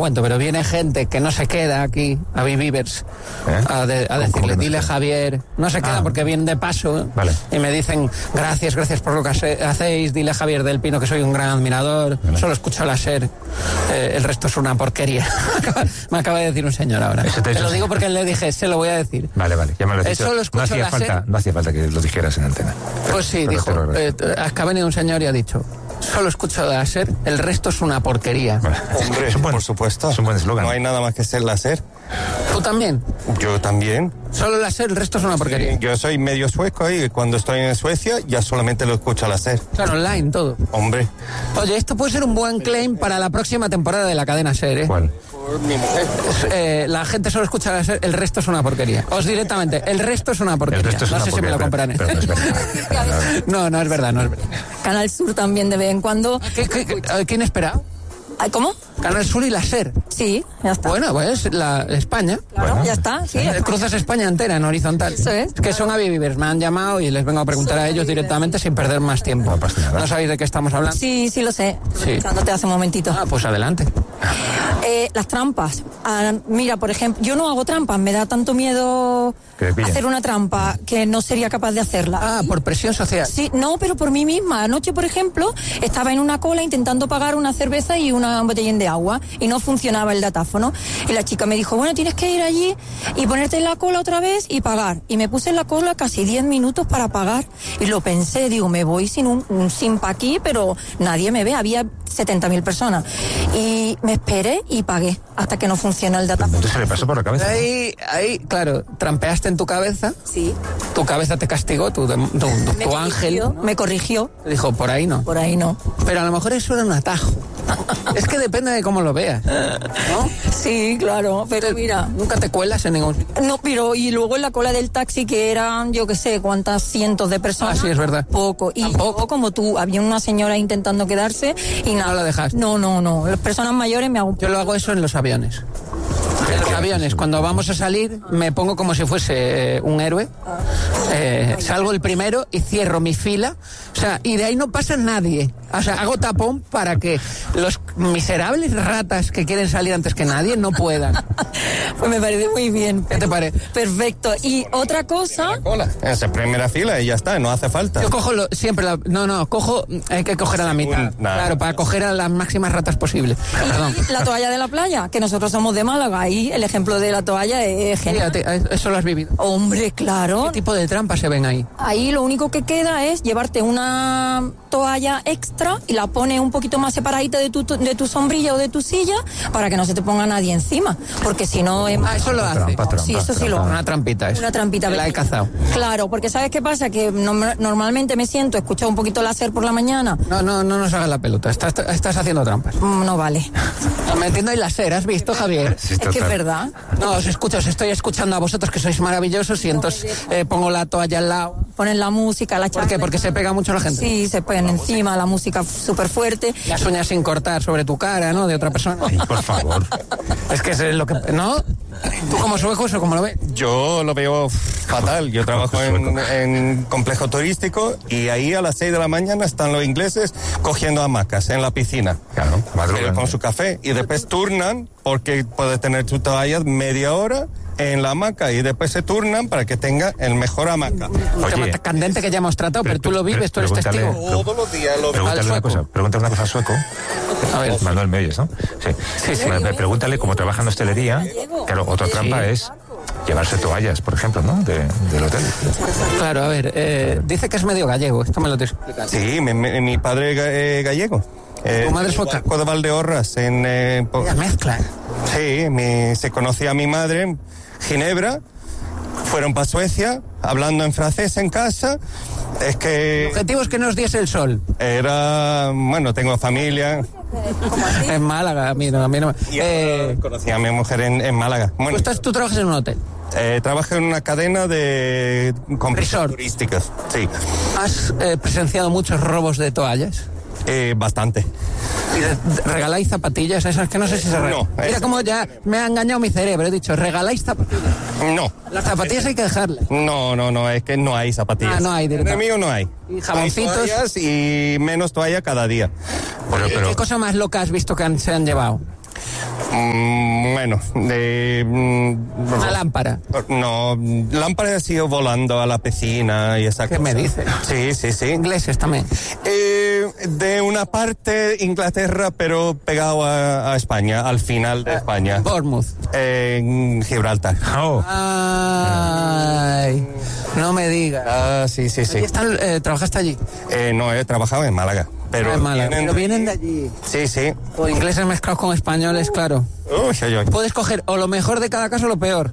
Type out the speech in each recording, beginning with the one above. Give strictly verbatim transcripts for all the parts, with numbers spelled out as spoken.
cuento, pero viene gente que no se queda aquí, a Vivivers, ¿Eh? a, de, a decirle, no dile Javier, no se queda ah. porque vienen de paso, vale. y me dicen, gracias, gracias por lo que hacéis, dile a Javier del Pino que soy un gran admirador, vale. Solo escucho la SER, eh, el resto es una porquería. Me acaba de decir un señor ahora. Te, te lo digo porque le dije, se lo voy a decir. Vale, vale, ya me lo has dicho. Solo escucho no hacía la falta, SER. No hacía falta que lo dijeras en antena. Pues sí, dijo, eh, ha venido un señor y ha dicho, solo escucho la SER, el resto es una porquería. Vale. Hombre, es un buen, por supuesto. Es un buen eslogan. No hay nada más que ser la SER. ¿Tú también? Yo también. Solo la SER, el resto es una porquería. Sí, yo soy medio sueco y cuando estoy en Suecia ya solamente lo escucho a la SER. Claro, online, todo. Hombre. Oye, esto puede ser un buen claim para la próxima temporada de la cadena SER, ¿eh? ¿Cuál? Por mi mujer. Eh, la gente solo escucha la SER, el resto es una porquería. Os directamente, el resto es una porquería. El resto es no una sé porquería, si me lo comprarán. Pero, pero no es verdad. no, no es verdad, no es verdad. Canal Sur también de vez en cuando. ¿Qué, qué, qué, ¿Quién espera? ¿Cómo? Canal Sur y la SER. Sí, ya está. Bueno, pues la España. Claro, bueno, ya está. Sí, Eh, Cruzas España entera en horizontal. Eso es. Que son a Vivivers, me han llamado y les vengo a preguntar a ellos directamente sin perder más tiempo. No pasa nada. ¿No sabéis de qué estamos hablando? Sí, sí lo sé. Sí. Escuchándote hace un momentito. Ah, pues adelante. Eh, las trampas. Ah, mira, por ejemplo, yo no hago trampas, me da tanto miedo Que pillen. hacer una trampa que no sería capaz de hacerla. Ah, por presión social. Sí, no, pero por mí misma. Anoche, por ejemplo, estaba en una cola intentando pagar una cerveza y una un botellín de agua y no funcionaba el datáfono. Y la chica me dijo, bueno, tienes que ir allí y ponerte en la cola otra vez y pagar. Y me puse en la cola casi diez minutos para pagar. Y lo pensé, digo, me voy sin un, un simpa aquí, pero nadie me ve. Había setenta mil personas. Y me esperé y pagué hasta que no funcionó el datáfono. Entonces se le pasó por la cabeza. Ahí, ahí, claro, trampeaste en tu cabeza. Sí. Tu cabeza te castigó, tu, tu, tu, Me tu ángel. corrigió, me corrigió. Dijo, por ahí no. Por ahí no. Pero a lo mejor eso era un atajo. Es que depende de cómo lo veas, ¿no? Sí, claro, pero mira. Nunca te cuelas en ningún sitio. No, pero y luego en la cola del taxi que eran, yo qué sé, cuántas cientos de personas. Ah, sí, es verdad. Poco. Y Tampoco. yo, como tú, había una señora intentando quedarse y nada. No la dejaste. No, no, no. Las personas mayores me hago. Yo lo hago eso en los aviones. En los aviones, cuando vamos a salir, me pongo como si fuese eh, un héroe. Eh, salgo el primero y cierro mi fila. O sea, y de ahí no pasa nadie. O sea, hago tapón para que los miserables ratas que quieren salir antes que nadie no puedan. Pues me parece muy bien. ¿Qué te parece? Perfecto. Y otra cosa. Hola. Esa primera fila y ya está, no hace falta. Yo cojo lo, siempre la... No, no, cojo... Hay que coger a la mitad. Un- nah. Claro, para coger a las máximas ratas posibles. Perdón. Y la toalla de la playa, que nosotros somos de Málaga. Ahí el ejemplo de la toalla es genial. Fíjate, eso lo has vivido. Hombre, claro. ¿Qué tipo de trampas se ven ahí? Ahí lo único que queda es llevarte una toalla extra y la pones un poquito más separadita de tu, de tu sombrilla o de tu silla para que no se te ponga nadie encima. Porque si no... Es... Ah, eso lo hace. Trampa, trampa, Sí, eso sí lo trampa. Una trampita eso. Una trampita. La he cazado. Claro, porque ¿sabes qué pasa? Que no- normalmente me siento, escucho un poquito la SER por la mañana. No, no, no nos hagas la pelota. Estás, estás haciendo trampas. Mm, No vale. Metiendo ahí la SER, ¿has visto, Javier? Sí, Es que es total. verdad. No, os escucho, os estoy escuchando a vosotros que sois maravillosos y entonces eh, pongo la toalla al lado. Ponen la música, la ¿Por charla. qué? Porque se pega mucho la gente. Sí, se ponen encima, la música súper fuerte. Las uñas sin cortar sobre tu cara, ¿no? De otra persona. Ay, por favor. Es que es lo que... ¿No? ¿Tú como sueco eso cómo lo ves? Yo lo veo fatal. Yo trabajo en, en complejo turístico y ahí a las seis de la mañana están los ingleses cogiendo hamacas en la piscina. Claro, madrugan. Con su café y después turnan porque puedes tener tu toalla media hora en la hamaca y después se turnan para que tenga el mejor hamaca. Un Oye, tema candente que ya hemos tratado, pero, tú lo vives, tú eres pregúntale- testigo. Todos los días lo veo. Pregúntale Al una sueco. cosa, pregúntale una cosa al sueco. A ver. Manuel, ¿me oyes, no? Sí. Sí, sí. Me- me Pregúntale cómo trabaja en hostelería. Claro, otra trampa Sí. es llevarse toallas, por ejemplo, ¿no? De, del hotel. Claro, a ver, eh, dice que es medio gallego, esto me lo tienes que explicar. Sí, mi, mi- mi padre es ga- eh, gallego. Eh, ¿Tu madre es sueca? Barco de Valdeorras. En, eh, po- Vaya mezcla. sí, mi- se conocía a mi madre en Ginebra. Fueron para Suecia, hablando en francés en casa. Es El que objetivo es que no os diese el sol. era, bueno, tengo familia. En Málaga, a mí no, a mí no. Y Eh, conocí a mi mujer en, en Málaga. tú, Bueno, estás, tú trabajas en un hotel. eh, trabajo en una cadena de complejos Resort. turísticos. Sí, ¿Has eh, presenciado muchos robos de toallas? eh, bastante. ¿Y de- de- regaláis zapatillas? Esas que no sé si se regalan. No, Mira eso- cómo ya me ha engañado mi cerebro. He dicho, regaláis zapatillas. No. Las zapatillas hay que dejarlas. No, no, no, es que no hay zapatillas. Ah, no hay, En el directamente. mío no hay. Y jaboncitos. Hay toallas y menos toalla cada día. Pero, pero, ¿Qué cosa más loca has visto que han- se han llevado? Mm, bueno, de... mm, Una lámpara. No, lámpara ha sido volando a la piscina y esa ¿Qué cosa. me dices? Sí, sí, sí. Ingleses también. Eh, de una parte Inglaterra, pero pegado a, a España, al final de España. Bournemouth. Eh, en Gibraltar. Oh, Ay, no me digas. Ah, sí, sí, sí. ¿Y están, eh, ¿Trabajaste allí? Eh, no, he trabajado en Málaga. Pero, Ah, en Málaga. vienen, Pero vienen de allí. Sí, sí. O ingleses mezclados con españoles, claro. Uy, uy, uy. Puedes coger o lo mejor de cada caso o lo peor.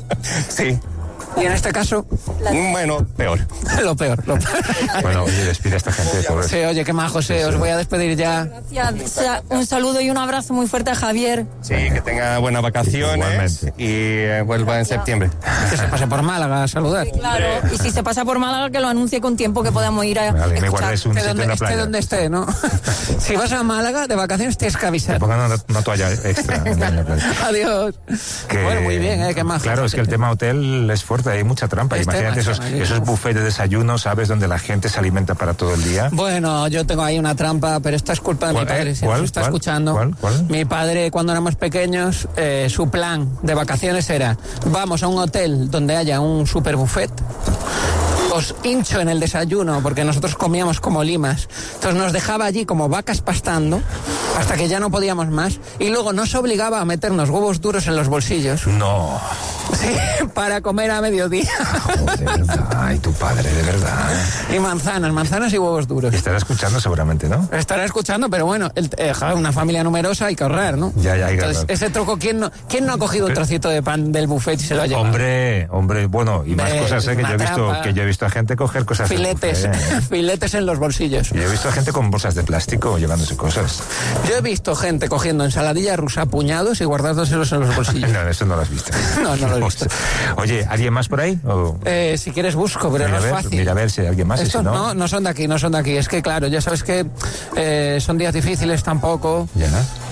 Sí. Y en este caso, Bueno, peor. lo peor. Lo peor. bueno, oye, despide a esta gente, pobre. Sí, oye, qué majo, José. Os voy a despedir ya. Gracias. O sea, un saludo y un abrazo muy fuerte a Javier. Sí, que tenga buenas vacaciones. Igualmente. Y eh, vuelva en septiembre. Que se pase por Málaga a saludar. Claro. Y si se pasa por Málaga, que lo anuncie con tiempo, que podamos ir a Vale, me escuchar. guardáis un Esté sitio donde, en la esté playa. donde esté, ¿no? Si vas a Málaga de vacaciones, tienes que avisar. Pongan una, una toalla extra. en la playa. Adiós. Que- Bueno, muy bien, ¿eh? Qué majo. Claro, es que el tema hotel es fuerte, hay mucha trampa. Este Imagínate macho, esos, aquí, esos uf. buffets de desayuno, ¿sabes? Donde la gente se alimenta para todo el día. Bueno, yo tengo ahí una trampa, pero esta es culpa de mi ¿Cuál, padre, eh? si ¿Cuál? nos está ¿Cuál? escuchando. ¿Cuál? ¿Cuál? Mi padre, cuando éramos pequeños, eh, su plan de vacaciones era, vamos a un hotel donde haya un super buffet, os hincho en el desayuno, porque nosotros comíamos como limas. Entonces nos dejaba allí como vacas pastando, hasta que ya no podíamos más, y luego nos obligaba a meternos huevos duros en los bolsillos, No. sí, para comer a mediodía. Joder, ay, tu padre, de verdad. Y manzanas, manzanas y huevos duros. Estará escuchando seguramente, ¿no? Estará escuchando, pero bueno, el, eh, joder, una familia numerosa hay que ahorrar, ¿no? Ya, ya, hay que Entonces, ahorrar. ese troco, ¿quién no, ¿quién no ha cogido un trocito de pan del buffet y se lo ha llevado? Hombre, hombre, bueno, y más Hombre, cosas, ¿eh? Que una yo he visto, trampa. que yo he visto a gente coger cosas. del Filetes, buffet, ¿eh? filetes en los bolsillos. Y yo he visto a gente con bolsas de plástico llevándose cosas. Yo he visto gente cogiendo ensaladilla rusa a puñados y guardándoselos en los bolsillos. No, eso no lo has visto. No, no lo he visto. Oye, ¿alguien más por ahí? O... Eh, si quieres busco, pero Mira no a es ver, fácil. mira a ver si hay alguien más. y Estos si no, no, no son de aquí, no son de aquí. Es que claro, ya sabes que eh, son días difíciles tampoco. Ya.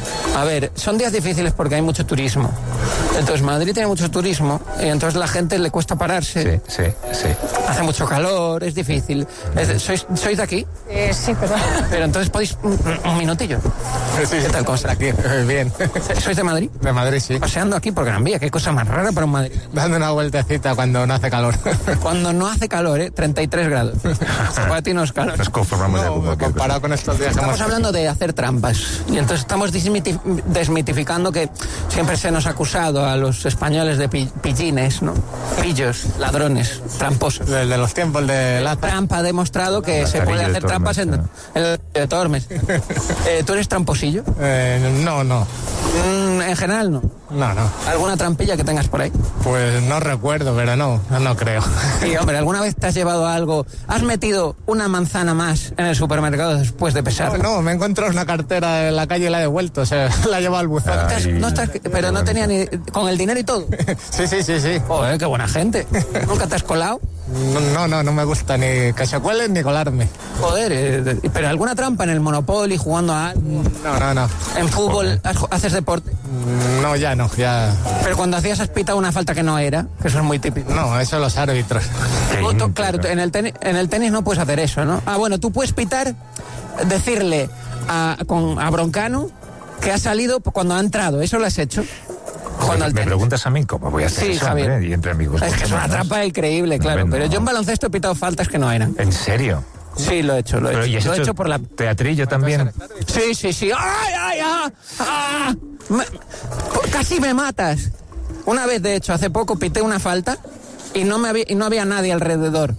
A ver, son días difíciles porque hay mucho turismo. Entonces Madrid tiene mucho turismo y entonces la gente le cuesta pararse. Sí, sí, sí. Hace mucho calor, es difícil. Es de- ¿sois, ¿Sois de aquí? Eh, sí, perdón. Pero entonces podéis un, un minutillo. ¿Qué tal? ¿Cómo está? Aquí, bien. ¿Sois de Madrid? De Madrid, sí. Paseando aquí por Gran Vía, qué cosa más rara para un Madrid. Dando una vueltecita cuando no hace calor. Cuando no hace calor, ¿eh? treinta y tres grados. Para ti no es calor. Nos conformamos ya con No, cualquier cosa. comparado con estos días que Estamos hemos... hablando de hacer trampas y entonces estamos desmiti- desmitificando que siempre se nos ha acusado a los españoles de pi- pillines, ¿no? Pillos, ladrones, tramposos. Desde los tiempos de La lata. trampa ha demostrado que se Carillo puede de hacer Tormes, trampas en, ¿no? en el de Tormes. Eh, ¿Tú eres tramposillo? Eh, no, no. Mm, en general no. No, no. ¿Alguna trampilla que tengas por ahí? Pues no recuerdo, pero no, no, no creo. Sí, hombre, ¿alguna vez te has llevado algo? ¿Has metido una manzana más en el supermercado después de No, pesarla? no, me he encontrado una cartera en la calle y la he devuelto, o sea, la he llevado al buzón. Ah. ¿Estás- Ay, no estás- qué pero no bonito. tenía ni... con el dinero y todo. Sí, sí, sí, sí. Joder, qué buena gente. ¿Nunca te has colado? No, no, no, no me gusta ni que se cuelen ni colarme. Joder, eh, pero alguna trampa en el Monopoly, jugando a algo, No, no, no. en fútbol, has- haces deporte. No, ya no, ya... Pero cuando hacías has pitado una falta que no era, que eso es muy típico. No, eso los árbitros. Qué Tú- tú- íntegro. claro, tú- en el, tenis, en el tenis no puedes hacer eso, ¿no? Ah, bueno, tú puedes pitar, decirle a, con, a Broncano que ha salido cuando ha entrado. ¿Eso lo has hecho? Jugando al Me tenis. preguntas a mí cómo voy a hacer Sí, eso, Javier. hombre, y entre amigos. Es que es mucho una menos. trampa increíble, claro. Hombre, Pero no. yo en baloncesto he pitado faltas que no eran. ¿En serio? Sí, lo he hecho, lo he Pero, ¿y hecho. has Lo he hecho hecho por la... teatrillo también? Sí, sí, sí. ¡Ay, ay, ay! ¡Ah! Me- Casi me matas. Una vez, de hecho, hace poco pité una falta y no, me había, y no había nadie alrededor.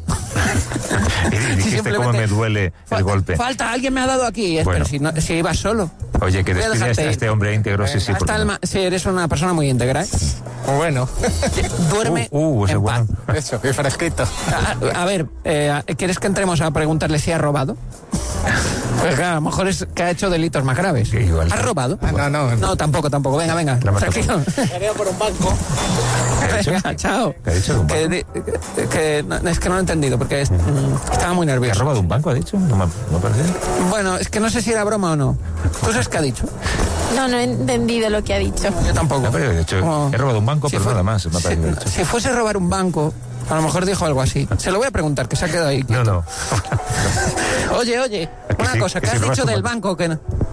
Y dijiste simplemente- cómo me duele el Falta- golpe. Falta, alguien me ha dado aquí. Es, Bueno. Pero si, no, si ibas solo. Oye, que Voy a despide a dejarte este, a ir. este hombre íntegro, sí, sí. Hasta porque el no. ma- sí, eres una persona muy íntegra, ¿eh? Bueno, Duerme Uh, uh, ese en paz. bueno. eso, y fresquito. A, a ver, eh, ¿quieres que entremos a preguntarle si ha robado? Pues claro, a lo mejor es que ha hecho delitos más graves. Que igual. ¿Has robado? Ah, no, no. No, tampoco, tampoco. Venga, venga. La mata Tranquilo. Quería por un banco. ¿Qué ha dicho? Venga, chao. ¿Qué ha dicho de un Que, banco? di- que- que no, es que no lo he entendido porque es- mm, estaba muy ¿Que has nervioso. robado un banco, ha dicho? No me, no parece. Bueno, es que no sé si era broma o no. ¿Tú sabes qué ha dicho? No, no he entendido lo que ha dicho. Yo tampoco. No, pero he dicho, Como- he robado un banco, si pero fue- nada más. Me ha si, parecido dicho. si fuese robar un banco, a lo mejor dijo algo así. Se lo voy a preguntar, que se ha quedado ahí. No, no. Oye, oye, Que una sí, cosa, que ¿qué sí has robaste dicho un del banco. banco? Que no?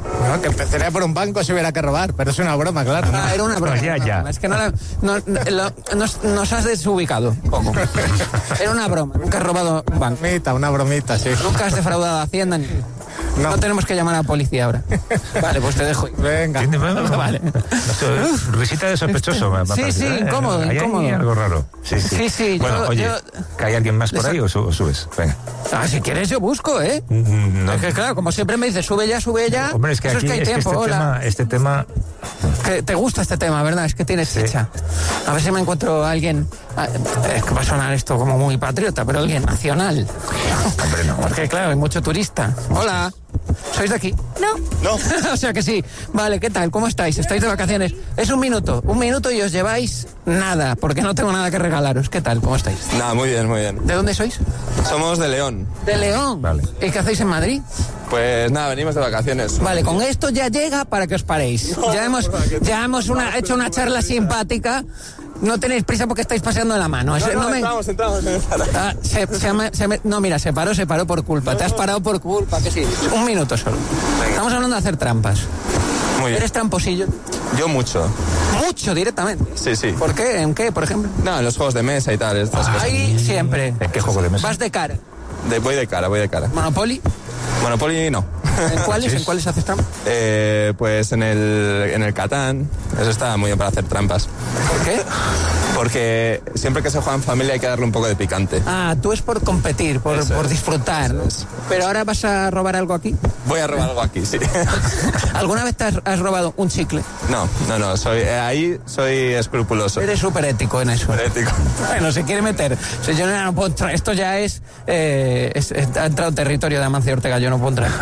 No, que empezaría por un banco si hubiera que robar, pero es una broma, claro. Ah, era una broma. Ya, ya. Es que no, la- no- no- lo- nos, nos has desubicado un poco. Era una broma. Nunca has robado un banco. Bromita, una bromita, sí. Nunca has defraudado a Hacienda. Ni... No. No. tenemos que llamar a la policía ahora. Vale, pues te dejo. Venga. ¿Tiene- Vale. Esto es risita de sospechoso. me- me Sí, parece, sí, ¿eh? incómodo, Hay ahí incómodo. algo raro. Sí, sí. Sí, sí, Bueno, yo- oye, yo- ¿que hay alguien más por Les- ahí o, su- o subes? Venga. Ah, si quieres yo busco, ¿eh? Mm, no. Es que claro, como siempre me dices, sube ya, sube ya. Hombre, es que Eso aquí es que hay es que tiempo, este, hola. tema, este tema... Que te gusta este tema, ¿verdad? Es que tienes chicha. A ver si me encuentro a alguien... ah, Es que va a sonar esto como muy patriota, pero alguien nacional. Hombre, no. Porque claro, hay mucho turista. Hola. ¿Sois de aquí? No. No. O sea que sí. Vale, ¿qué tal? ¿Cómo estáis? ¿Estáis de vacaciones? Es un minuto. Un minuto y os lleváis nada, porque no tengo nada que regalaros. ¿Qué tal? ¿Cómo estáis? Nada, muy bien, muy bien. ¿De dónde sois? Somos de León. De León. Vale. ¿Y qué hacéis en Madrid? Pues nada, venimos de vacaciones. Vale, con esto ya llega para que os paréis. Ya hemos, ya hemos una, hecho una charla simpática. No tenéis prisa porque estáis paseando la mano. Eso no me- entramos, entramos. Ah, se- se me- se me- no, mira, se paró, se paró por culpa. Te has parado por culpa, que sí. Un minuto solo. Estamos hablando de hacer trampas. Muy bien. ¿Eres tramposillo? Yo mucho. Mucho directamente. Sí, sí. ¿Por qué? ¿En qué, por ejemplo? No, en los juegos de mesa y tal, estas cosas. Ahí siempre. ¿En qué juego de mesa? Vas de cara. De- voy de cara, voy de cara. Monopoly. Monopoly no. ¿En cuáles? ¿En cuáles haces trampas? Eh, pues en el, en el Catán, eso está muy bien para hacer trampas. ¿Por qué? Porque siempre que se juega en familia hay que darle un poco de picante. Ah, tú es por competir, por, Eso por es, disfrutar. ¿no? eso es. Pero ahora vas a robar algo aquí. Voy a robar algo aquí, sí. ¿Alguna vez te has, has robado un chicle? No, no, no, soy, eh, ahí soy escrupuloso. Eres súper ético en eso. Ético. Bueno, se quiere meter. O sea, yo no puedo entrar. Esto ya es, eh, es- es- Ha entrado en territorio de Amancio Ortega. Yo no puedo entrar.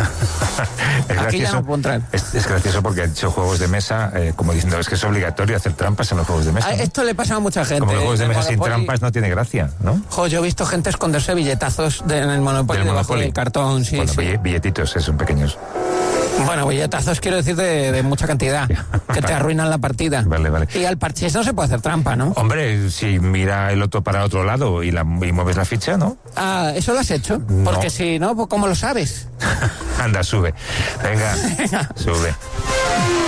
Es Aquí ya gracioso, no puedo entrar. es, es gracioso porque ha dicho juegos de mesa, eh, como diciendo, es que es obligatorio hacer trampas en los juegos de mesa. Ah, ¿no? esto le pasa a mucha gente. Como los juegos de En mesa sin Monopoly- trampas no tiene gracia, ¿no? Jo, yo he visto gente esconderse billetazos de- en el Monopoly Del debajo Monopoly. del cartón. Sí, bueno, sí. bille- billetitos, eh, son pequeños. Bueno, billetazos quiero decir de, de mucha cantidad, que te arruinan la partida. Vale, vale. Y al parchís no se puede hacer trampa, ¿no? Hombre, si mira el otro para otro lado y, la, y mueves la ficha, ¿no? Ah, ¿eso lo has hecho? No. Porque si no, pues ¿cómo lo sabes? Anda, sube. Venga, sube.